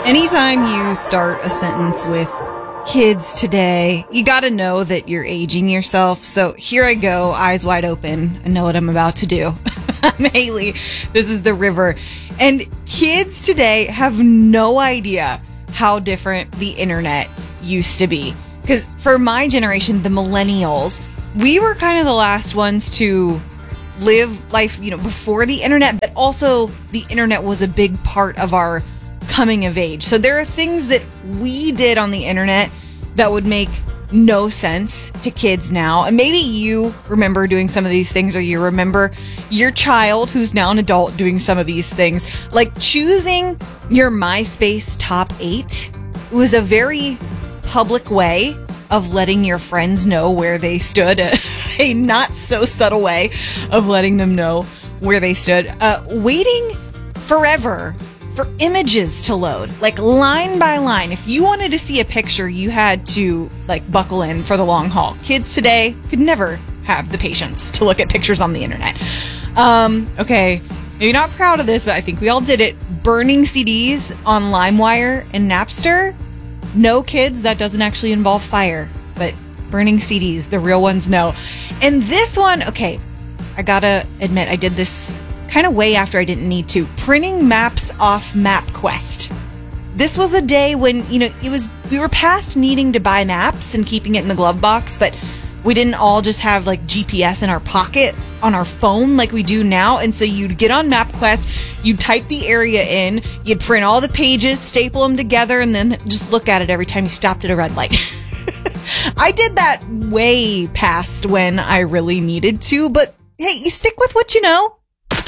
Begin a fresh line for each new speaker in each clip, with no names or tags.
Anytime you start a sentence with kids today, you gotta know that you're aging yourself. So here I go, eyes wide open. I know what I'm about to do. I'm Haley. This is The River. And kids today have no idea how different the internet used to be. Because for my generation, the millennials, we were kind of the last ones to live life, before the internet, but also the internet was a big part of our coming of age. So there are things that we did on the internet that would make no sense to kids now. And maybe you remember doing some of these things, or you remember your child who's now an adult doing some of these things. Like choosing your MySpace top 8 was a very public way of letting your friends know where they stood. A not so subtle way of letting them know where they stood. Waiting forever for images to load, like line by line. If you wanted to see a picture, you had to buckle in for the long haul. Kids today could never have the patience to look at pictures on the internet. Okay, maybe not proud of this, but I think we all did it. Burning CDs on LimeWire and Napster. No, kids, that doesn't actually involve fire, but burning CDs, the real ones know. And this one, okay, I gotta admit, I did this kind of way after I didn't need to. Printing maps off MapQuest. This was a day when, we were past needing to buy maps and keeping it in the glove box, but we didn't all just have GPS in our pocket on our phone like we do now. And so you'd get on MapQuest, you'd type the area in, you'd print all the pages, staple them together, and then just look at it every time you stopped at a red light. I did that way past when I really needed to, but hey, you stick with what you know.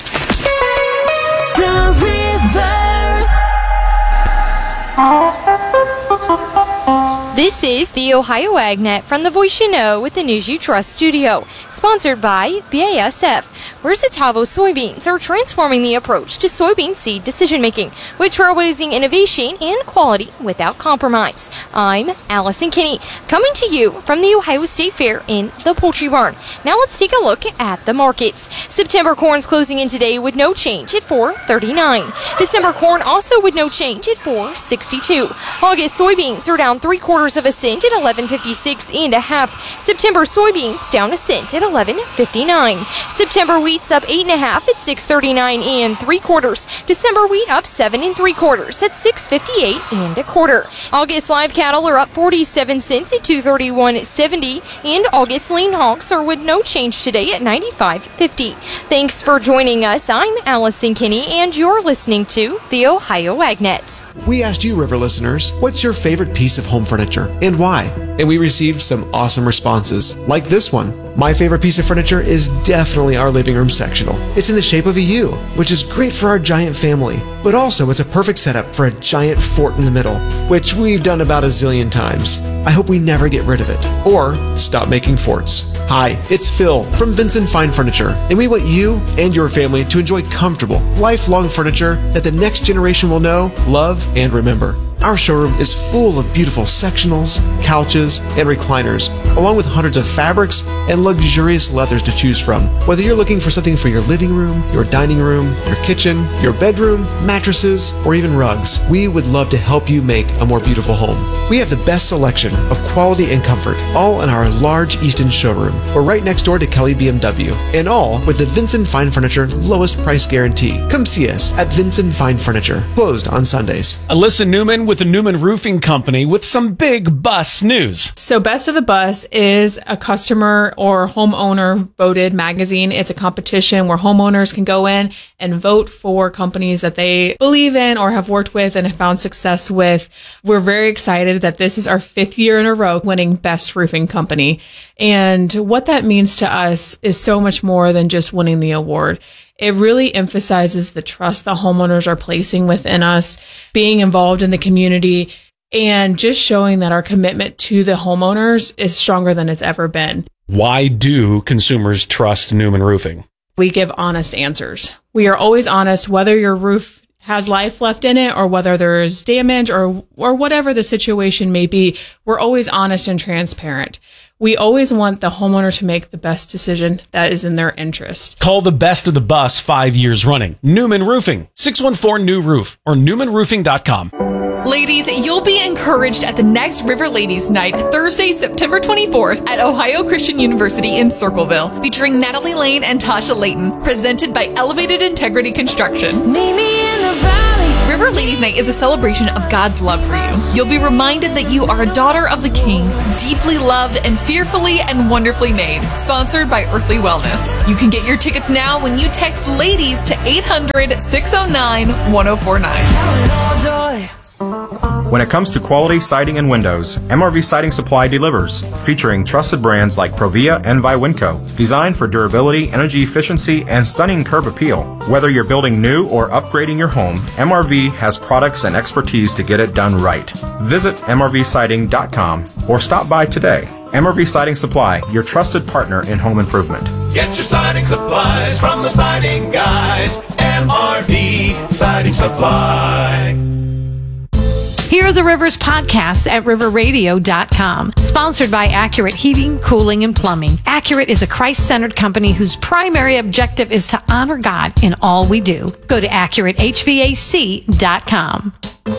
The River. This is the Ohio AgNet from the Voice You Know with the News You Trust studio, sponsored by BASF, where Zetavo soybeans are transforming the approach to soybean seed decision-making with trailblazing innovation and quality without compromise. I'm Allison Kinney, coming to you from the Ohio State Fair in the Poultry Barn. Now let's take a look at the markets. September corn's closing in today with no change at $4.39. December corn also with no change at $4.62. August soybeans are down 3/4 of a cent at $11.56 and a half. September soybeans down a cent at $11.59. September wheat's up 8 1/2 at $6.39 and 3/4. December wheat up 7 3/4 at $6.58 and 1/4. August live cattle are up 47 cents at $231.70, and August lean hogs are with no change today at $95.50. Thanks for joining us. I'm Allison Kinney, and you're listening to the Ohio AgNet.
We asked you, River listeners, what's your favorite piece of home furniture and why? And we received some awesome responses, like this one. My favorite piece of furniture is definitely our living room sectional. It's in the shape of a U, which is great for our giant family, but also it's a perfect setup for a giant fort in the middle, which we've done about a zillion times. I hope we never get rid of it, or stop making forts. Hi, it's Phil from Vincent Fine Furniture, and we want you and your family to enjoy comfortable, lifelong furniture that the next generation will know, love, and remember. Our showroom is full of beautiful sectionals, couches, and recliners, along with hundreds of fabrics and luxurious leathers to choose from. Whether you're looking for something for your living room, your dining room, your kitchen, your bedroom, mattresses, or even rugs, we would love to help you make a more beautiful home. We have the best selection of quality and comfort, all in our large Easton showroom. We're right next door to Kelly BMW, and all with the Vincent Fine Furniture lowest price guarantee. Come see us at Vincent Fine Furniture, closed on Sundays.
Alyssa Newman with the Newman Roofing Company with some big bus news.
So Best of the Bus is a customer or homeowner voted magazine. It's a competition where homeowners can go in and vote for companies that they believe in or have worked with and have found success with. We're very excited that this is our 5th year in a row winning Best Roofing Company. And what that means to us is so much more than just winning the award. It really emphasizes the trust the homeowners are placing within us, being involved in the community, and just showing that our commitment to the homeowners is stronger than it's ever been.
Why do consumers trust Newman Roofing?
We give honest answers. We are always honest, whether your roof has life left in it or whether there's damage or whatever the situation may be. We're always honest and transparent. We always want the homeowner to make the best decision that is in their interest.
Call the Best of the Bus 5 years running. Newman Roofing, 614-NEW-ROOF or newmanroofing.com.
Ladies, you'll be encouraged at the next River Ladies Night, Thursday, September 24th at Ohio Christian University in Circleville, featuring Natalie Lane and Tasha Layton, presented by Elevated Integrity Construction.
Meet me in the valley.
River Ladies Night is a celebration of God's love for you. You'll be reminded that you are a daughter of the King, deeply loved and fearfully and wonderfully made. Sponsored by Earthly Wellness. You can get your tickets now when you text LADIES to 800-609-1049.
When it comes to quality siding and windows, MRV Siding Supply delivers, featuring trusted brands like Provia and Viwinco, designed for durability, energy efficiency, and stunning curb appeal. Whether you're building new or upgrading your home, MRV has products and expertise to get it done right. Visit mrvsiding.com or stop by today. MRV Siding Supply, your trusted partner in home improvement.
Get your siding supplies from the siding guys. MRV Siding Supply.
Hear the Rivers podcasts at riverradio.com. Sponsored by Accurate Heating, Cooling, and Plumbing. Accurate is a Christ-centered company whose primary objective is to honor God in all we do. Go to AccurateHVAC.com.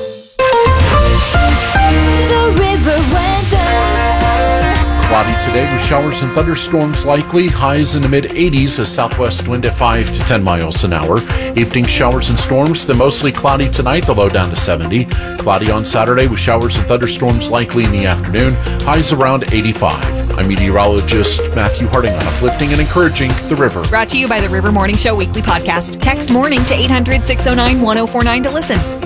The River Weather.
Cloudy today with showers and thunderstorms likely. Highs in the mid-80s, a southwest wind at 5 to 10 miles an hour. Evening showers and storms, then mostly cloudy tonight, the low down to 70. Cloudy on Saturday with showers and thunderstorms likely in the afternoon. Highs around 85. I'm meteorologist Matthew Harding on Uplifting and Encouraging the River.
Brought to you by the River Morning Show Weekly Podcast. Text morning to 800-609-1049 to listen.